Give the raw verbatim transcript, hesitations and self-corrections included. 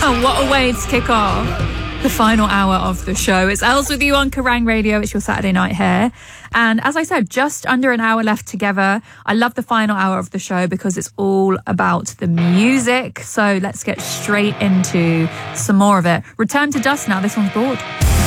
What a way to kick off the final hour of the show. It's Els with you on Kerrang Radio. It's your Saturday night here. And as I said, just under an hour left together. I love the final hour of the show because it's all about the music. So let's get straight into some more of it. Return to Dust now. This one's Broad.